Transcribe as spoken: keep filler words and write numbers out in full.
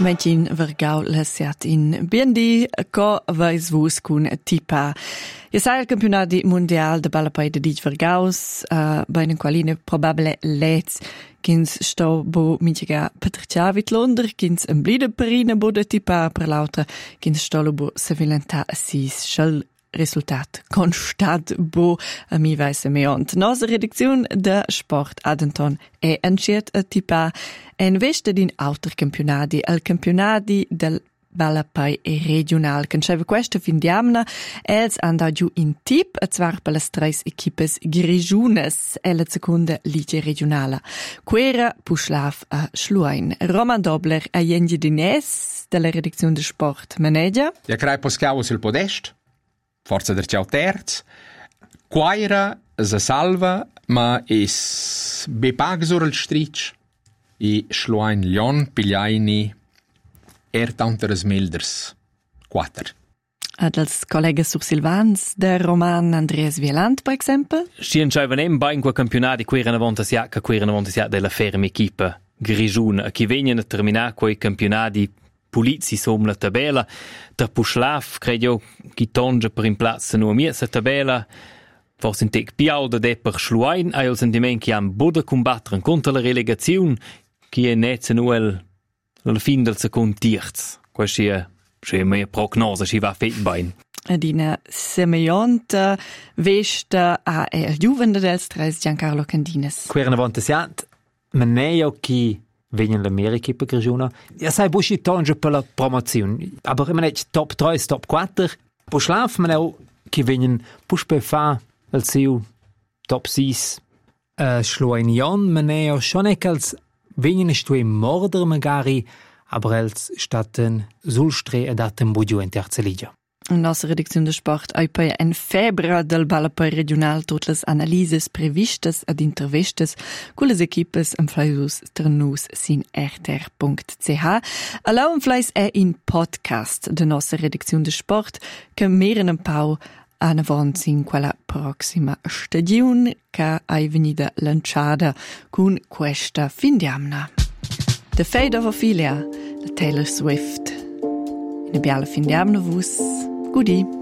Metin Vergau lesiat in B N D co vais vus cun tipa. Ja sai il campionati mondial de balapai de dit Vergaus, uh, beinen qualine probable lets kins sto bo mitjega Patriciavit Londer, kins en blide perine bo de tipa per lauter, kins stolo bo se vilenta sis schel resultat constat bo a mi weise meont. Nosa redaktion de Sport Adenton è entschiet a tipa en veste din auter campionati, al campionati del balapai e regional. Cancheva questa fin diamna, els andau giù in tip, a zwar per las tres equipes grigiunes e la seconda liga regionala. Quera Puschlaf a Schluein. Roman Dobler a Jengi Dines della redazione de Sport Manager. Ja crai poscavo sul podest. Forza der ciao terz. Quaira se salva, ma is bepagsor al stric. I Schluein Lion pigliaini er tanteres milders. Quater. Ad als collega sur Silvans, der Roman Andreas Wieland, per exempel? Stien schaivanem ba in qua campionati quera navonta sia ca quera navonta sia della ferma equipa grigiuna, a chi venien a terminar quei campionati pulizi som la tabella, der Puschlaf, credo, chi tonge per in plazza nu a mia sa tabella, forse in tec piau da de per Schluein, ai il sentiment che han boda combattere contro la relegazione, chi è nezza nu el alla fin del second terz. Questa è la mia prognosi, ci va fet bein. Adina Semeiont, vesta a el Juvende dels tres Giancarlo Candines. Querna vonta siat, man neo chi venien la mera equipa grigiuna. Ja sai buschi tonge per la promozione, aber immer nicht top drei, top quattro. Puschlaf man auch chi venien pusch per fa al seu top six. Uh, Schlueinion man neo schon ec als venien stu im Morder magari, aber als statten sulstre e datem bugiu in terza liga. Nostra redazione de Sport ha poi en febbre del balapai regional tutte le analyses previstes ad intervestes con le equipes en flyus ternus sin r t r punct c h. Allau en fleis è in podcast de nostra redazione de Sport che meren un pau an avanti in quella prossima stagione che è venuta lanciata con questa fin diamna. The Fate of Ophelia, la Taylor Swift. In a biala fin diamna vus. Goodie.